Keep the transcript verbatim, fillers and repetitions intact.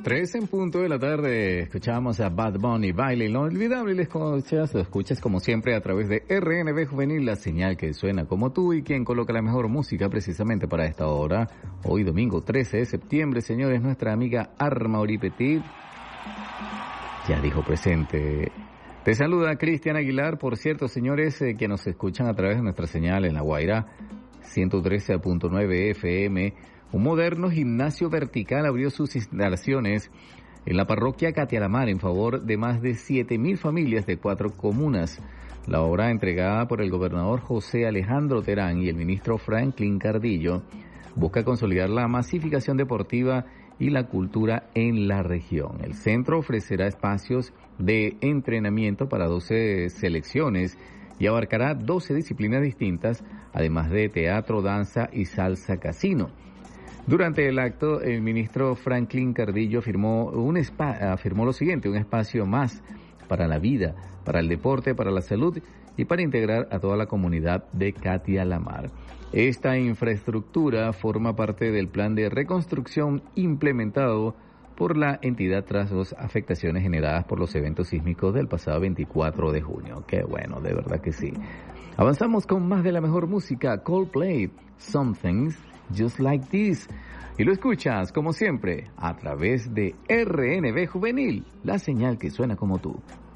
Tres en punto de la tarde, escuchamos a Bad Bunny, Baile lo olvidable, y le escuchas, lo escuchas como siempre a través de R N B Juvenil, la señal que suena como tú y quien coloca la mejor música precisamente para esta hora. Hoy domingo trece de septiembre, señores, nuestra amiga Armauri Petit ya dijo presente. Te saluda Cristian Aguilar, por cierto, señores, eh, que nos escuchan a través de nuestra señal en La Guaira, ciento trece punto nueve F M. Un moderno gimnasio vertical abrió sus instalaciones en la parroquia Catialamar en favor de más de siete mil familias de cuatro comunas. La obra, entregada por el gobernador José Alejandro Terán y el ministro Franklin Cardillo, busca consolidar la masificación deportiva y la cultura en la región. El centro ofrecerá espacios de entrenamiento para doce selecciones y abarcará doce disciplinas distintas, además de teatro, danza y salsa casino. Durante el acto, el ministro Franklin Cardillo afirmó, un spa, afirmó lo siguiente: un espacio más para la vida, para el deporte, para la salud y para integrar a toda la comunidad de Catialamar. Esta infraestructura forma parte del plan de reconstrucción implementado por la entidad tras las afectaciones generadas por los eventos sísmicos del pasado veinticuatro de junio. Qué bueno, de verdad que sí. Avanzamos con más de la mejor música. Coldplay, Something's Just Like This. Y lo escuchas, como siempre, a través de R N B Juvenil, la señal que suena como tú.